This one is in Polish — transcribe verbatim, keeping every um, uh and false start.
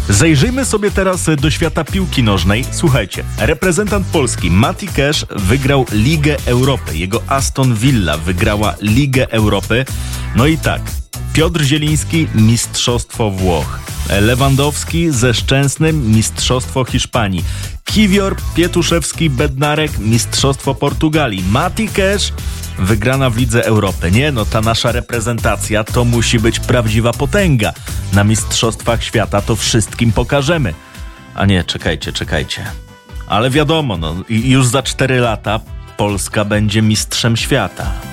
Zajrzyjmy sobie teraz do świata piłki nożnej. Słuchajcie, reprezentant Polski Mati Cash wygrał Ligę Europy. Jego Aston Villa wygrała Ligę Europy. No i tak, Piotr Zieliński Mistrzostwo Włoch. Lewandowski ze Szczęsnym Mistrzostwo Hiszpanii. Kiwior, Pietuszewski, Bednarek Mistrzostwo Portugalii. Mati Cash wygrana w Lidze Europy. Nie no, ta nasza reprezentacja to musi być prawdziwa potęga. Na Mistrzostwach Świata to wszystkim pokażemy. A nie, czekajcie, czekajcie. Ale wiadomo, no już za cztery lata Polska będzie mistrzem świata.